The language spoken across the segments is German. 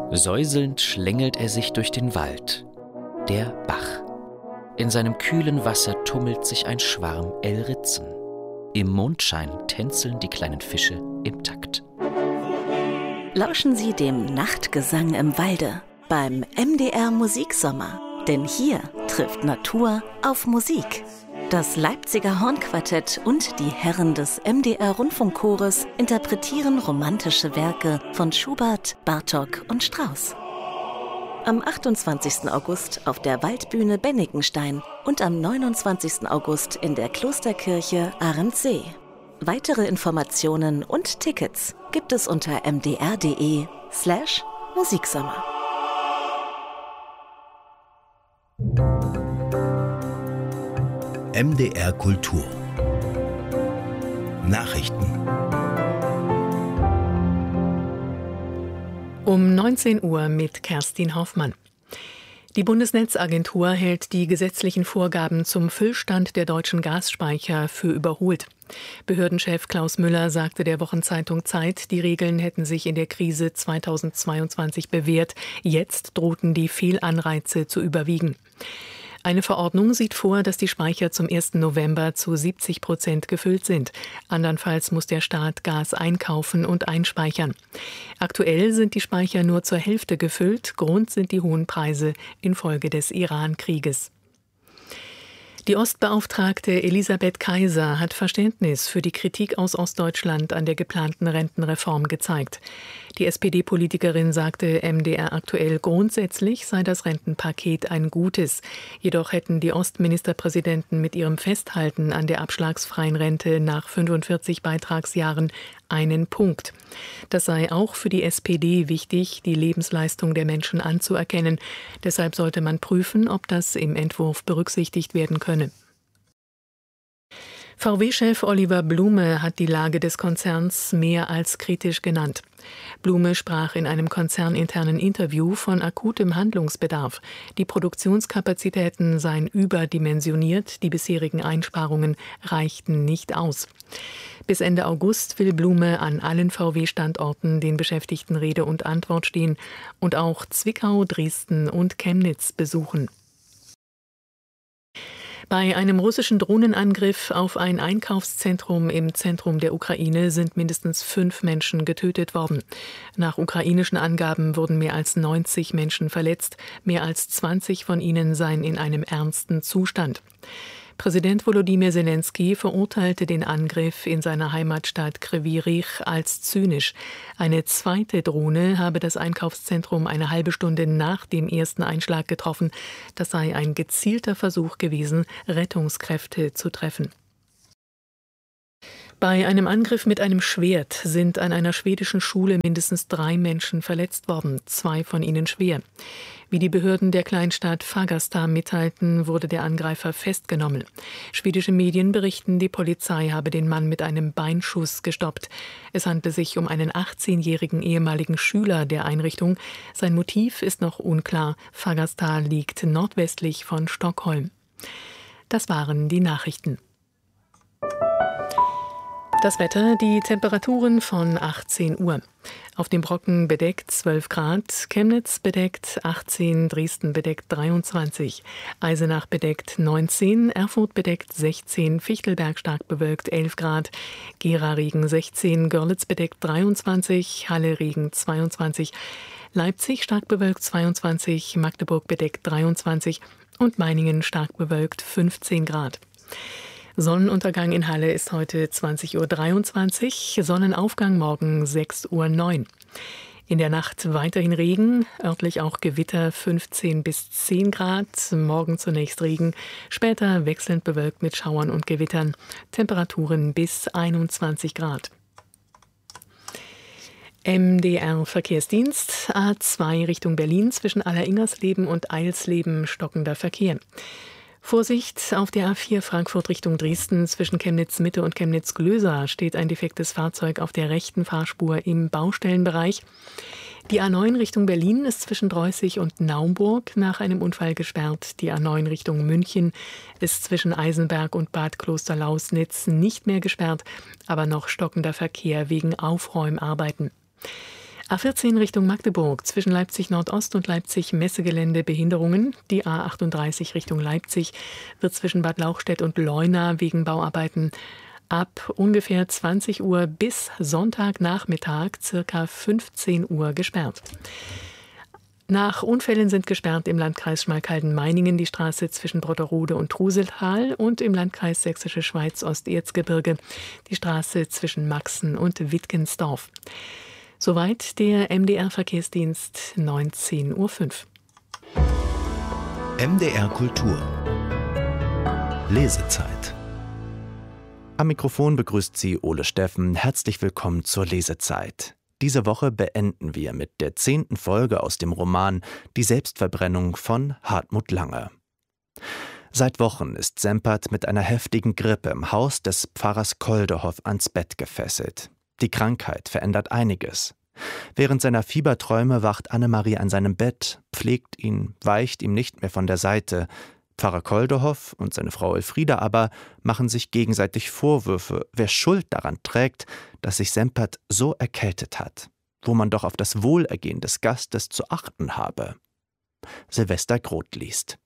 Säuselnd schlängelt er sich durch den Wald. Der Bach. In seinem kühlen Wasser tummelt sich ein Schwarm Elritzen. Im Mondschein tänzeln die kleinen Fische im Takt. Lauschen Sie dem Nachtgesang im Walde beim MDR Musiksommer. Denn hier trifft Natur auf Musik. Das Leipziger Hornquartett und die Herren des MDR Rundfunkchores interpretieren romantische Werke von Schubert, Bartók und Strauss. Am 28. August auf der Waldbühne Bennikenstein und am 29. August in der Klosterkirche Arendsee. Weitere Informationen und Tickets gibt es unter mdr.de/Musiksommer. MDR Kultur Nachrichten. Um 19 Uhr mit Kerstin Hoffmann. Die Bundesnetzagentur hält die gesetzlichen Vorgaben zum Füllstand der deutschen Gasspeicher für überholt. Behördenchef Klaus Müller sagte der Wochenzeitung Zeit, die Regeln hätten sich in der Krise 2022 bewährt. Jetzt drohten die Fehlanreize zu überwiegen. Eine Verordnung sieht vor, dass die Speicher zum 1. November zu 70% gefüllt sind. Andernfalls muss der Staat Gas einkaufen und einspeichern. Aktuell sind die Speicher nur zur Hälfte gefüllt. Grund sind die hohen Preise infolge des Iran-Krieges. Die Ostbeauftragte Elisabeth Kaiser hat Verständnis für die Kritik aus Ostdeutschland an der geplanten Rentenreform gezeigt. Die SPD-Politikerin sagte MDR aktuell, grundsätzlich sei das Rentenpaket ein gutes. Jedoch hätten die Ostministerpräsidenten mit ihrem Festhalten an der abschlagsfreien Rente nach 45 Beitragsjahren einen Punkt. Das sei auch für die SPD wichtig, die Lebensleistung der Menschen anzuerkennen. Deshalb sollte man prüfen, ob das im Entwurf berücksichtigt werden könne. VW-Chef Oliver Blume hat die Lage des Konzerns mehr als kritisch genannt. Blume sprach in einem konzerninternen Interview von akutem Handlungsbedarf. Die Produktionskapazitäten seien überdimensioniert, die bisherigen Einsparungen reichten nicht aus. Bis Ende August will Blume an allen VW-Standorten den Beschäftigten Rede und Antwort stehen und auch Zwickau, Dresden und Chemnitz besuchen. Bei einem russischen Drohnenangriff auf ein Einkaufszentrum im Zentrum der Ukraine sind mindestens 5 Menschen getötet worden. Nach ukrainischen Angaben wurden mehr als 90 Menschen verletzt. Mehr als 20 von ihnen seien in einem ernsten Zustand. Präsident Volodymyr Zelensky verurteilte den Angriff in seiner Heimatstadt Kryvyi Rih als zynisch. Eine zweite Drohne habe das Einkaufszentrum eine halbe Stunde nach dem ersten Einschlag getroffen. Das sei ein gezielter Versuch gewesen, Rettungskräfte zu treffen. Bei einem Angriff mit einem Schwert sind an einer schwedischen Schule mindestens 3 Menschen verletzt worden, 2 von ihnen schwer. Wie die Behörden der Kleinstadt Fagersta mitteilten, wurde der Angreifer festgenommen. Schwedische Medien berichten, die Polizei habe den Mann mit einem Beinschuss gestoppt. Es handle sich um einen 18-jährigen ehemaligen Schüler der Einrichtung. Sein Motiv ist noch unklar. Fagersta liegt nordwestlich von Stockholm. Das waren die Nachrichten. Das Wetter, die Temperaturen von 18 Uhr. Auf dem Brocken bedeckt 12 Grad, Chemnitz bedeckt 18, Dresden bedeckt 23, Eisenach bedeckt 19, Erfurt bedeckt 16, Fichtelberg stark bewölkt 11 Grad, Gera Regen 16, Görlitz bedeckt 23, Halle Regen 22, Leipzig stark bewölkt 22, Magdeburg bedeckt 23 und Meiningen stark bewölkt 15 Grad. Sonnenuntergang in Halle ist heute 20:23 Uhr, Sonnenaufgang morgen 6:09 Uhr. In der Nacht weiterhin Regen, örtlich auch Gewitter 15 bis 10 Grad, morgen zunächst Regen, später wechselnd bewölkt mit Schauern und Gewittern, Temperaturen bis 21 Grad. MDR Verkehrsdienst, A2 Richtung Berlin zwischen Alleringersleben und Eilsleben stockender Verkehr. Vorsicht, auf der A4 Frankfurt Richtung Dresden zwischen Chemnitz-Mitte und Chemnitz-Glösa steht ein defektes Fahrzeug auf der rechten Fahrspur im Baustellenbereich. Die A9 Richtung Berlin ist zwischen Dreußig und Naumburg nach einem Unfall gesperrt. Die A9 Richtung München ist zwischen Eisenberg und Bad Klosterlausnitz nicht mehr gesperrt, aber noch stockender Verkehr wegen Aufräumarbeiten. A14 Richtung Magdeburg, zwischen Leipzig Nordost und Leipzig Messegelände Behinderungen. Die A38 Richtung Leipzig wird zwischen Bad Lauchstädt und Leuna wegen Bauarbeiten ab ungefähr 20 Uhr bis Sonntagnachmittag circa 15 Uhr gesperrt. Nach Unfällen sind gesperrt im Landkreis Schmalkalden-Meiningen die Straße zwischen Brotterode und Truseltal und im Landkreis Sächsische Schweiz Osterzgebirge die Straße zwischen Maxen und Wittgensdorf. Soweit der MDR-Verkehrsdienst 19:05 Uhr. MDR Kultur Lesezeit. Am Mikrofon begrüßt Sie Ole Steffen. Herzlich willkommen zur Lesezeit. Diese Woche beenden wir mit der 10. Folge aus dem Roman Die Selbstverbrennung von Hartmut Lange. Seit Wochen ist Sempert mit einer heftigen Grippe im Haus des Pfarrers Koldehoff ans Bett gefesselt. Die Krankheit verändert einiges. Während seiner Fieberträume wacht Annemarie an seinem Bett, pflegt ihn, weicht ihm nicht mehr von der Seite. Pfarrer Koldehoff und seine Frau Elfriede aber machen sich gegenseitig Vorwürfe, wer Schuld daran trägt, dass sich Sempert so erkältet hat, wo man doch auf das Wohlergehen des Gastes zu achten habe. Silvester Groth liest.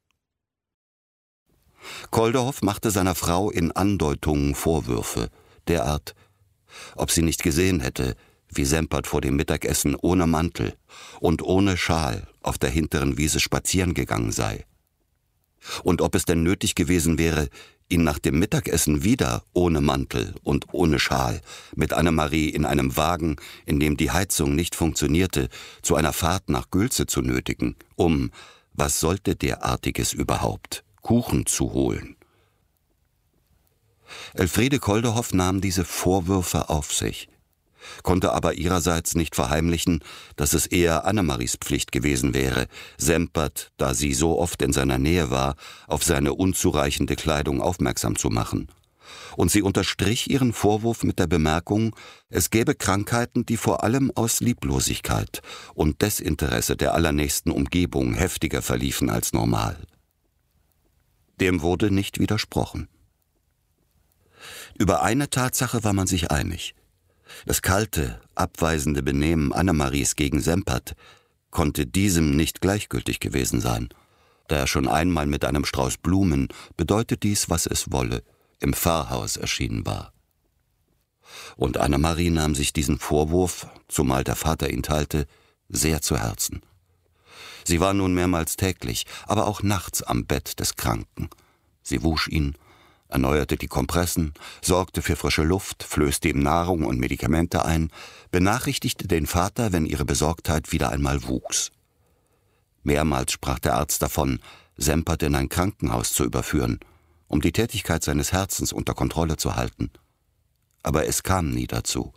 Koldehoff machte seiner Frau in Andeutungen Vorwürfe, derart, ob sie nicht gesehen hätte, wie Sempert vor dem Mittagessen ohne Mantel und ohne Schal auf der hinteren Wiese spazieren gegangen sei. Und ob es denn nötig gewesen wäre, ihn nach dem Mittagessen wieder ohne Mantel und ohne Schal mit Annemarie in einem Wagen, in dem die Heizung nicht funktionierte, zu einer Fahrt nach Gülze zu nötigen, um, was sollte derartiges überhaupt, Kuchen zu holen. Elfriede Koldehoff nahm diese Vorwürfe auf sich, konnte aber ihrerseits nicht verheimlichen, dass es eher Annemaries Pflicht gewesen wäre, Sempert, da sie so oft in seiner Nähe war, auf seine unzureichende Kleidung aufmerksam zu machen. Und sie unterstrich ihren Vorwurf mit der Bemerkung, es gäbe Krankheiten, die vor allem aus Lieblosigkeit und Desinteresse der allernächsten Umgebung heftiger verliefen als normal. Dem wurde nicht widersprochen. Über eine Tatsache war man sich einig. Das kalte, abweisende Benehmen Annemaries gegen Sempert konnte diesem nicht gleichgültig gewesen sein. Da er schon einmal mit einem Strauß Blumen, bedeutet dies, was es wolle, im Pfarrhaus erschienen war. Und Annemarie nahm sich diesen Vorwurf, zumal der Vater ihn teilte, sehr zu Herzen. Sie war nun mehrmals täglich, aber auch nachts am Bett des Kranken. Sie wusch ihn, erneuerte die Kompressen, sorgte für frische Luft, flößte ihm Nahrung und Medikamente ein, benachrichtigte den Vater, wenn ihre Besorgtheit wieder einmal wuchs. Mehrmals sprach der Arzt davon, Sempert in ein Krankenhaus zu überführen, um die Tätigkeit seines Herzens unter Kontrolle zu halten. Aber es kam nie dazu.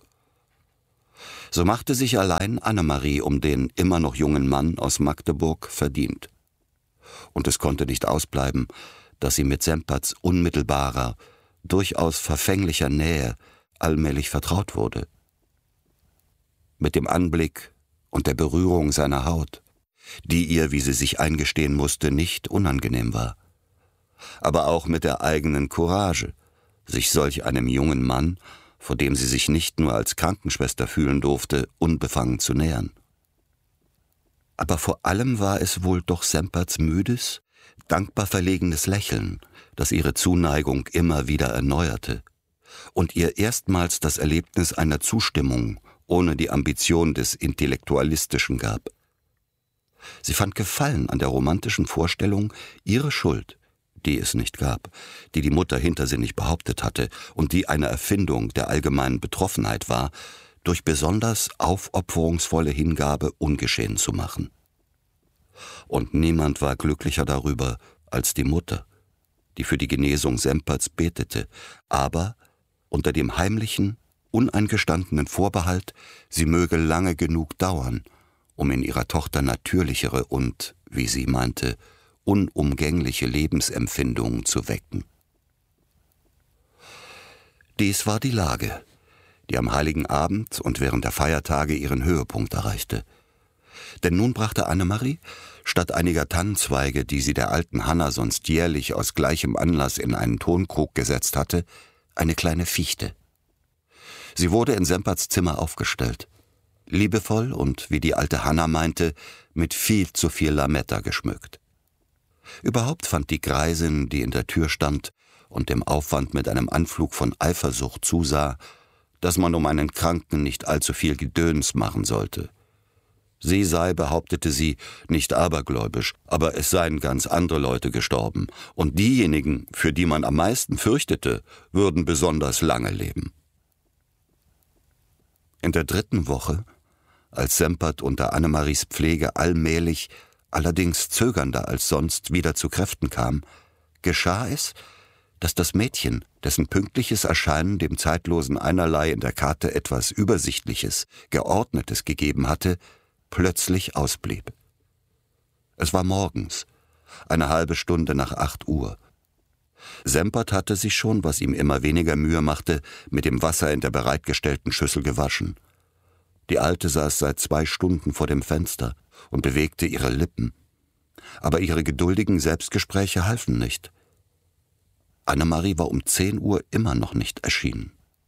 So machte sich allein Annemarie um den immer noch jungen Mann aus Magdeburg verdient. Und es konnte nicht ausbleiben, dass sie mit Semperts unmittelbarer, durchaus verfänglicher Nähe allmählich vertraut wurde. Mit dem Anblick und der Berührung seiner Haut, die ihr, wie sie sich eingestehen musste, nicht unangenehm war. Aber auch mit der eigenen Courage, sich solch einem jungen Mann, vor dem sie sich nicht nur als Krankenschwester fühlen durfte, unbefangen zu nähern. Aber vor allem war es wohl doch Semperts müdes, dankbar verlegenes Lächeln, das ihre Zuneigung immer wieder erneuerte und ihr erstmals das Erlebnis einer Zustimmung ohne die Ambition des Intellektualistischen gab. Sie fand Gefallen an der romantischen Vorstellung, ihre Schuld, die es nicht gab, die die Mutter hintersinnig behauptet hatte und die eine Erfindung der allgemeinen Betroffenheit war, durch besonders aufopferungsvolle Hingabe ungeschehen zu machen. Und niemand war glücklicher darüber als die Mutter, die für die Genesung Semperts betete, aber unter dem heimlichen, uneingestandenen Vorbehalt, sie möge lange genug dauern, um in ihrer Tochter natürlichere und, wie sie meinte, unumgängliche Lebensempfindungen zu wecken. Dies war die Lage, die am Heiligen Abend und während der Feiertage ihren Höhepunkt erreichte. Denn nun brachte Annemarie, statt einiger Tannenzweige, die sie der alten Hanna sonst jährlich aus gleichem Anlass in einen Tonkrug gesetzt hatte, eine kleine Fichte. Sie wurde in Semperts Zimmer aufgestellt, liebevoll und, wie die alte Hanna meinte, mit viel zu viel Lametta geschmückt. Überhaupt fand die Greisin, die in der Tür stand und dem Aufwand mit einem Anflug von Eifersucht zusah, dass man um einen Kranken nicht allzu viel Gedöns machen sollte. Sie sei, behauptete sie, nicht abergläubisch, aber es seien ganz andere Leute gestorben, und diejenigen, für die man am meisten fürchtete, würden besonders lange leben. In der 3. Woche, als Sempert unter Annemaries Pflege allmählich, allerdings zögernder als sonst, wieder zu Kräften kam, geschah es, dass das Mädchen, dessen pünktliches Erscheinen dem Zeitlosen einerlei in der Karte etwas Übersichtliches, Geordnetes gegeben hatte, plötzlich ausblieb. Es war morgens, eine halbe Stunde nach 8 Uhr. Sempert hatte sich schon, was ihm immer weniger Mühe machte, mit dem Wasser in der bereitgestellten Schüssel gewaschen. Die Alte saß seit 2 Stunden vor dem Fenster und bewegte ihre Lippen. Aber ihre geduldigen Selbstgespräche halfen nicht. Annemarie war um 10 Uhr immer noch nicht erschienen.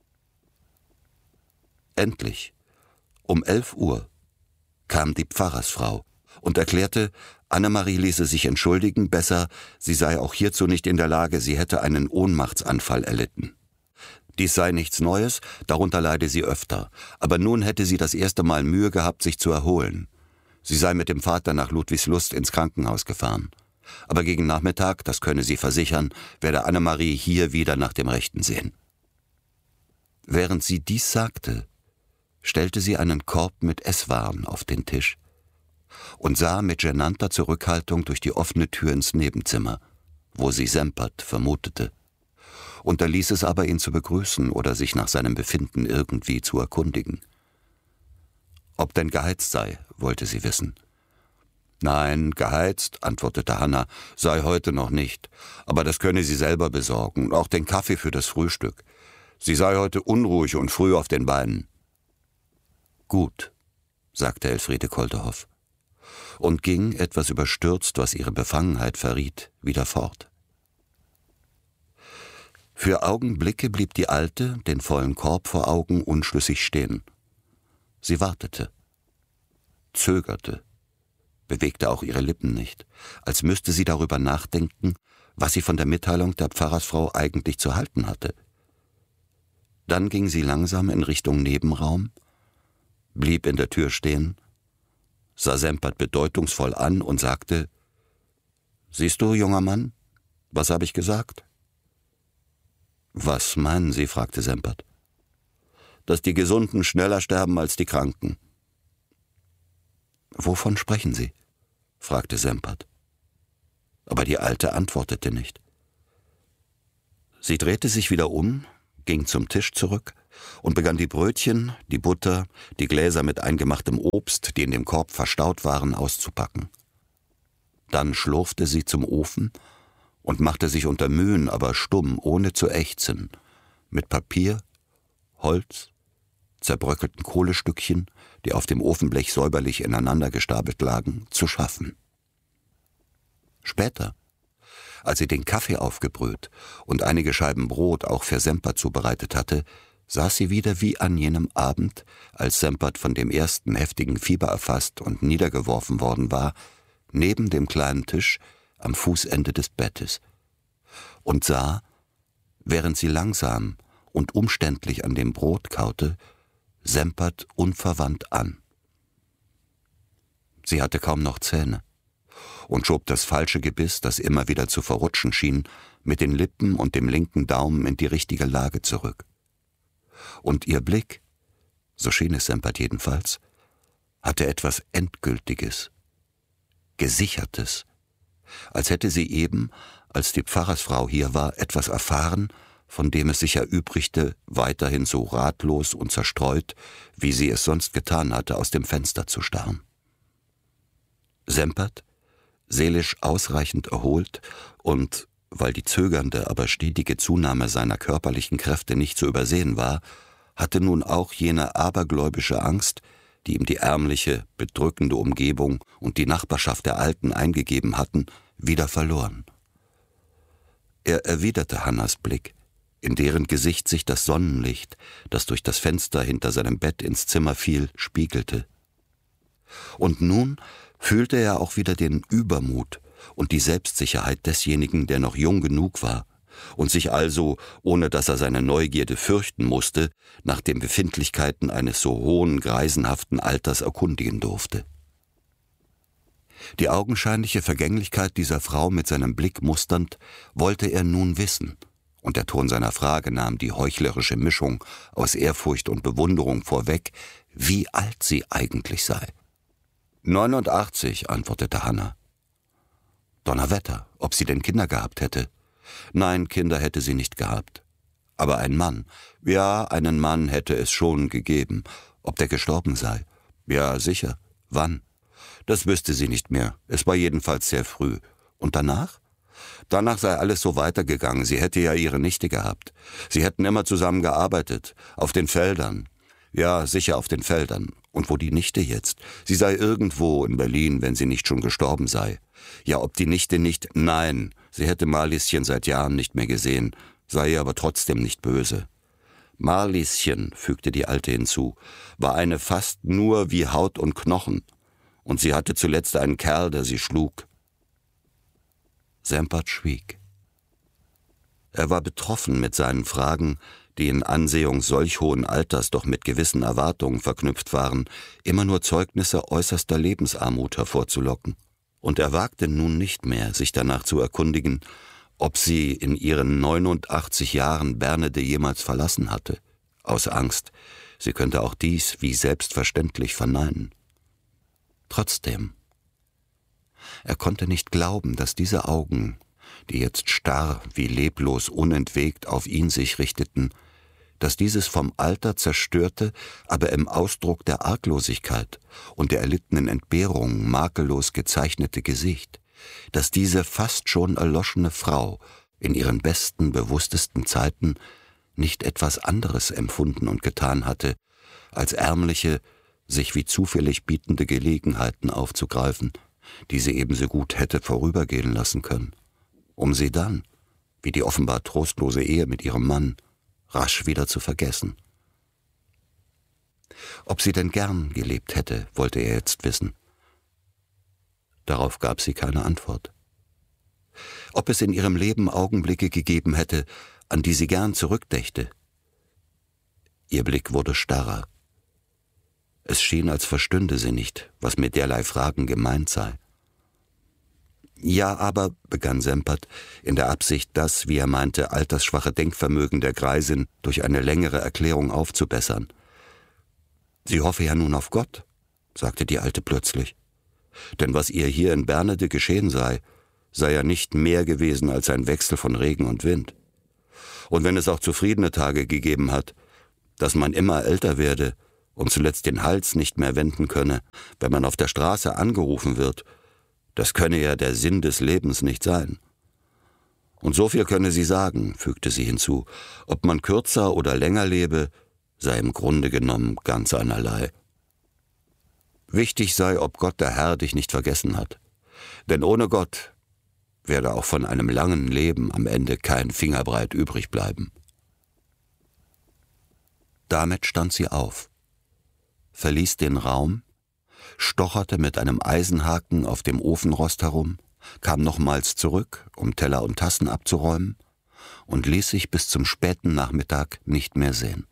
Endlich, um 11 Uhr, kam die Pfarrersfrau und erklärte, Annemarie ließe sich entschuldigen, besser, sie sei auch hierzu nicht in der Lage, sie hätte einen Ohnmachtsanfall erlitten. Dies sei nichts Neues, darunter leide sie öfter, aber nun hätte sie das erste Mal Mühe gehabt, sich zu erholen. Sie sei mit dem Vater nach Ludwigslust ins Krankenhaus gefahren. Aber gegen Nachmittag, das könne sie versichern, werde Annemarie hier wieder nach dem Rechten sehen. Während sie dies sagte, stellte sie einen Korb mit Esswaren auf den Tisch und sah mit genannter Zurückhaltung durch die offene Tür ins Nebenzimmer, wo sie Sempert vermutete, unterließ es aber, ihn zu begrüßen oder sich nach seinem Befinden irgendwie zu erkundigen. Ob denn geheizt sei, wollte sie wissen. »Nein, geheizt«, antwortete Hanna, »sei heute noch nicht, aber das könne sie selber besorgen und auch den Kaffee für das Frühstück. Sie sei heute unruhig und früh auf den Beinen.« »Gut«, sagte Elfriede Kolterhoff und ging, etwas überstürzt, was ihre Befangenheit verriet, wieder fort. Für Augenblicke blieb die Alte, den vollen Korb vor Augen, unschlüssig stehen. Sie wartete, zögerte, bewegte auch ihre Lippen nicht, als müsste sie darüber nachdenken, was sie von der Mitteilung der Pfarrersfrau eigentlich zu halten hatte. Dann ging sie langsam in Richtung Nebenraum, blieb in der Tür stehen, sah Sempert bedeutungsvoll an und sagte, »Siehst du, junger Mann, was habe ich gesagt?« »Was meinen Sie?« fragte Sempert. »Dass die Gesunden schneller sterben als die Kranken.« »Wovon sprechen Sie?« fragte Sempert. Aber die Alte antwortete nicht. Sie drehte sich wieder um, ging zum Tisch zurück und begann die Brötchen, die Butter, die Gläser mit eingemachtem Obst, die in dem Korb verstaut waren, auszupacken. Dann schlurfte sie zum Ofen und machte sich unter Mühen, aber stumm, ohne zu ächzen, mit Papier, Holz, zerbröckelten Kohlestückchen, die auf dem Ofenblech säuberlich ineinander gestapelt lagen, zu schaffen. Später, als sie den Kaffee aufgebrüht und einige Scheiben Brot auch für Sempert zubereitet hatte, saß sie wieder wie an jenem Abend, als Sempert von dem ersten heftigen Fieber erfasst und niedergeworfen worden war, neben dem kleinen Tisch am Fußende des Bettes und sah, während sie langsam und umständlich an dem Brot kaute, Sempert unverwandt an. Sie hatte kaum noch Zähne und schob das falsche Gebiss, das immer wieder zu verrutschen schien, mit den Lippen und dem linken Daumen in die richtige Lage zurück. Und ihr Blick, so schien es Sempert jedenfalls, hatte etwas Endgültiges, Gesichertes, als hätte sie eben, als die Pfarrersfrau hier war, etwas erfahren, von dem es sich erübrigte, weiterhin so ratlos und zerstreut, wie sie es sonst getan hatte, aus dem Fenster zu starren. Sempert, seelisch ausreichend erholt und, weil die zögernde, aber stetige Zunahme seiner körperlichen Kräfte nicht zu übersehen war, hatte nun auch jene abergläubische Angst, die ihm die ärmliche, bedrückende Umgebung und die Nachbarschaft der Alten eingegeben hatten, wieder verloren. Er erwiderte Hannas Blick, in deren Gesicht sich das Sonnenlicht, das durch das Fenster hinter seinem Bett ins Zimmer fiel, spiegelte. Und nun fühlte er auch wieder den Übermut und die Selbstsicherheit desjenigen, der noch jung genug war und sich also, ohne dass er seine Neugierde fürchten musste, nach den Befindlichkeiten eines so hohen, greisenhaften Alters erkundigen durfte. Die augenscheinliche Vergänglichkeit dieser Frau mit seinem Blick musternd, wollte er nun wissen, und der Ton seiner Frage nahm die heuchlerische Mischung aus Ehrfurcht und Bewunderung vorweg, wie alt sie eigentlich sei. 89, antwortete Hannah. Donnerwetter, ob sie denn Kinder gehabt hätte? Nein, Kinder hätte sie nicht gehabt. Aber ein Mann, ja, einen Mann hätte es schon gegeben. Ob der gestorben sei? Ja, sicher. Wann? Das wüsste sie nicht mehr. Es war jedenfalls sehr früh. Und danach? Danach sei alles so weitergegangen. Sie hätte ja ihre Nichte gehabt. Sie hätten immer zusammen gearbeitet. Auf den Feldern. Ja, sicher auf den Feldern. Und wo die Nichte jetzt? Sie sei irgendwo in Berlin, wenn sie nicht schon gestorben sei. Ja, ob die Nichte nicht... Nein, sie hätte Marlieschen seit Jahren nicht mehr gesehen, sei ihr aber trotzdem nicht böse. Marlieschen, fügte die Alte hinzu, war eine fast nur wie Haut und Knochen. Und sie hatte zuletzt einen Kerl, der sie schlug. Sempert schwieg. Er war betroffen mit seinen Fragen, die in Ansehung solch hohen Alters doch mit gewissen Erwartungen verknüpft waren, immer nur Zeugnisse äußerster Lebensarmut hervorzulocken. Und er wagte nun nicht mehr, sich danach zu erkundigen, ob sie in ihren 89 Jahren Bernede jemals verlassen hatte, aus Angst, sie könnte auch dies wie selbstverständlich verneinen. Trotzdem, er konnte nicht glauben, dass diese Augen, die jetzt starr wie leblos unentwegt auf ihn sich richteten, dass dieses vom Alter zerstörte, aber im Ausdruck der Arglosigkeit und der erlittenen Entbehrung makellos gezeichnete Gesicht, dass diese fast schon erloschene Frau in ihren besten, bewusstesten Zeiten nicht etwas anderes empfunden und getan hatte, als ärmliche, sich wie zufällig bietende Gelegenheiten aufzugreifen, die sie ebenso gut hätte vorübergehen lassen können, um sie dann, wie die offenbar trostlose Ehe mit ihrem Mann, rasch wieder zu vergessen. Ob sie denn gern gelebt hätte, wollte er jetzt wissen. Darauf gab sie keine Antwort. Ob es in ihrem Leben Augenblicke gegeben hätte, an die sie gern zurückdächte. Ihr Blick wurde starrer. Es schien, als verstünde sie nicht, was mit derlei Fragen gemeint sei. Ja, aber, begann Sempert, in der Absicht, das, wie er meinte, altersschwache Denkvermögen der Greisin durch eine längere Erklärung aufzubessern. Sie hoffe ja nun auf Gott, sagte die Alte plötzlich. Denn was ihr hier in Bernede geschehen sei ja nicht mehr gewesen als ein Wechsel von Regen und Wind. Und wenn es auch zufriedene Tage gegeben hat, dass man immer älter werde und zuletzt den Hals nicht mehr wenden könne, wenn man auf der Straße angerufen wird, das könne ja der Sinn des Lebens nicht sein. Und so viel könne sie sagen, fügte sie hinzu, ob man kürzer oder länger lebe, sei im Grunde genommen ganz einerlei. Wichtig sei, ob Gott der Herr dich nicht vergessen hat. Denn ohne Gott werde auch von einem langen Leben am Ende kein Fingerbreit übrig bleiben. Damit stand sie auf, verließ den Raum, stocherte mit einem Eisenhaken auf dem Ofenrost herum, kam nochmals zurück, um Teller und Tassen abzuräumen, und ließ sich bis zum späten Nachmittag nicht mehr sehen.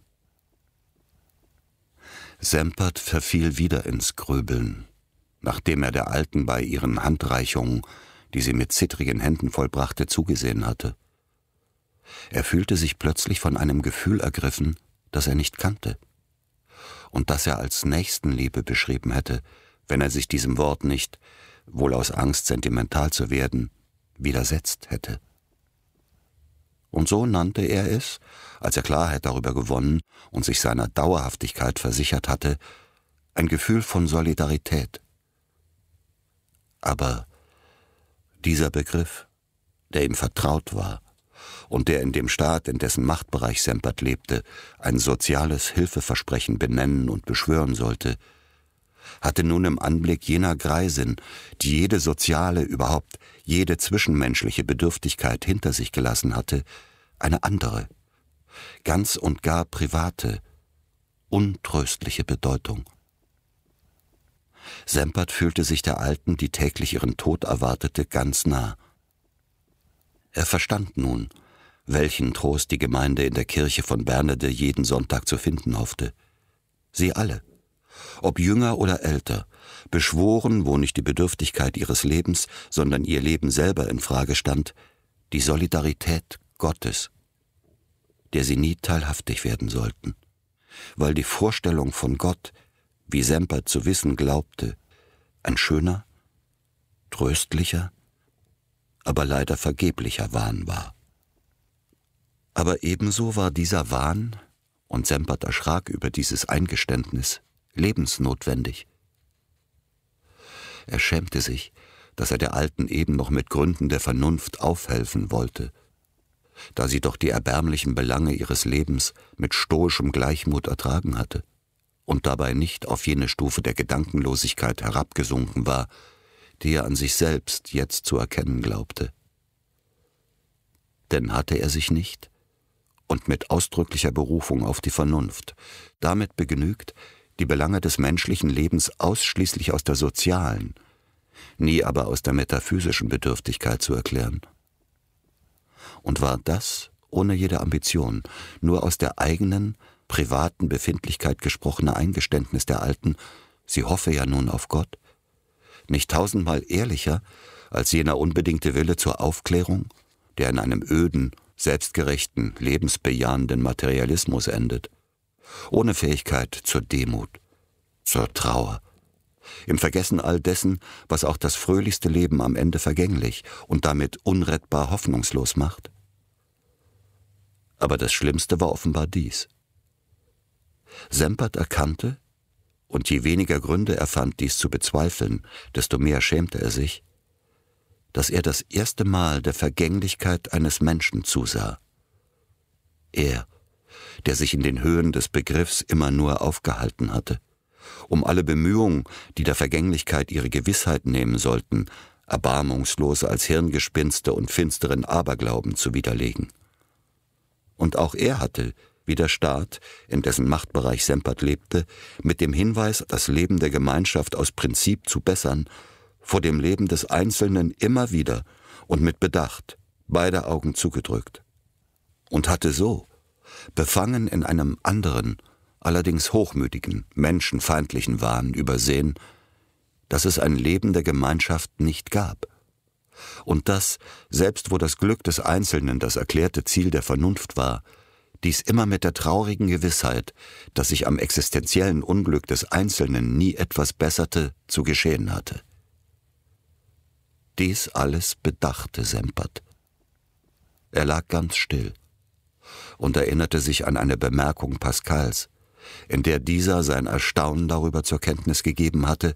Sempert verfiel wieder ins Grübeln, nachdem er der Alten bei ihren Handreichungen, die sie mit zittrigen Händen vollbrachte, zugesehen hatte. Er fühlte sich plötzlich von einem Gefühl ergriffen, das er nicht kannte und das er als Nächstenliebe beschrieben hätte, wenn er sich diesem Wort nicht, wohl aus Angst sentimental zu werden, widersetzt hätte. Und so nannte er es, als er Klarheit darüber gewonnen und sich seiner Dauerhaftigkeit versichert hatte, ein Gefühl von Solidarität. Aber dieser Begriff, der ihm vertraut war und der in dem Staat, in dessen Machtbereich Sempert lebte, ein soziales Hilfeversprechen benennen und beschwören sollte, hatte nun im Anblick jener Greisin, die jede soziale, überhaupt jede zwischenmenschliche Bedürftigkeit hinter sich gelassen hatte, eine andere, ganz und gar private, untröstliche Bedeutung. Sempert fühlte sich der Alten, die täglich ihren Tod erwartete, ganz nah. Er verstand nun, welchen Trost die Gemeinde in der Kirche von Bernede jeden Sonntag zu finden hoffte. Sie alle, ob jünger oder älter, beschworen, wo nicht die Bedürftigkeit ihres Lebens, sondern ihr Leben selber in Frage stand, die Solidarität Gottes, der sie nie teilhaftig werden sollten, weil die Vorstellung von Gott, wie Sempert zu wissen glaubte, ein schöner, tröstlicher, aber leider vergeblicher Wahn war. Aber ebenso war dieser Wahn, und Sempert erschrak über dieses Eingeständnis, lebensnotwendig. Er schämte sich, dass er der Alten eben noch mit Gründen der Vernunft aufhelfen wollte, da sie doch die erbärmlichen Belange ihres Lebens mit stoischem Gleichmut ertragen hatte und dabei nicht auf jene Stufe der Gedankenlosigkeit herabgesunken war, die er an sich selbst jetzt zu erkennen glaubte. Denn hatte er sich nicht, und mit ausdrücklicher Berufung auf die Vernunft, damit begnügt, die Belange des menschlichen Lebens ausschließlich aus der sozialen, nie aber aus der metaphysischen Bedürftigkeit zu erklären. Und war das, ohne jede Ambition, nur aus der eigenen, privaten Befindlichkeit gesprochene Eingeständnis der Alten, sie hoffe ja nun auf Gott, nicht tausendmal ehrlicher als jener unbedingte Wille zur Aufklärung, der in einem öden, selbstgerechten, lebensbejahenden Materialismus endet, ohne Fähigkeit zur Demut, zur Trauer, im Vergessen all dessen, was auch das fröhlichste Leben am Ende vergänglich und damit unrettbar hoffnungslos macht? Aber das Schlimmste war offenbar dies. Sempert erkannte, und je weniger Gründe er fand, dies zu bezweifeln, desto mehr schämte er sich, dass er das erste Mal der Vergänglichkeit eines Menschen zusah. Er, der sich in den Höhen des Begriffs immer nur aufgehalten hatte, um alle Bemühungen, die der Vergänglichkeit ihre Gewissheit nehmen sollten, erbarmungslos als Hirngespinste und finsteren Aberglauben zu widerlegen. Und auch er hatte, wie der Staat, in dessen Machtbereich Sempert lebte, mit dem Hinweis, das Leben der Gemeinschaft aus Prinzip zu bessern, vor dem Leben des Einzelnen immer wieder und mit Bedacht beide Augen zugedrückt. Und hatte so, befangen in einem anderen, allerdings hochmütigen, menschenfeindlichen Wahn übersehen, dass es ein Leben der Gemeinschaft nicht gab. Und dass, selbst wo das Glück des Einzelnen das erklärte Ziel der Vernunft war, dies immer mit der traurigen Gewissheit, dass sich am existenziellen Unglück des Einzelnen nie etwas besserte, zu geschehen hatte. Dies alles bedachte Sempert. Er lag ganz still und erinnerte sich an eine Bemerkung Pascals, in der dieser sein Erstaunen darüber zur Kenntnis gegeben hatte,